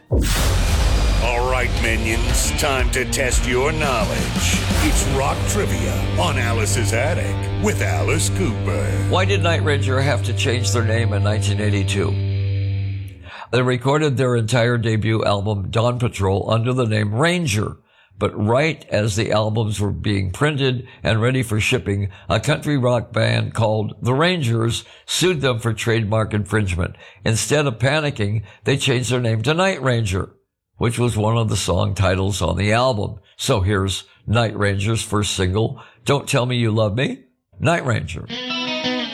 All right, minions, time to test your knowledge. It's rock trivia on Alice's Attic with Alice Cooper. Why did Night Ranger have to change their name in 1982? They recorded their entire debut album, Dawn Patrol, under the name Ranger. But right as the albums were being printed and ready for shipping, a country rock band called The Rangers sued them for trademark infringement. Instead of panicking, they changed their name to Night Ranger, which was one of the song titles on the album. So here's Night Ranger's first single, Don't Tell Me You Love Me, Night Ranger.